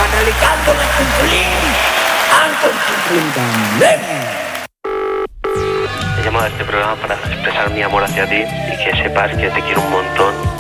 analizando de cumplín, He llamado a este programa para expresar mi amor hacia ti y que sepas que te quiero un montón.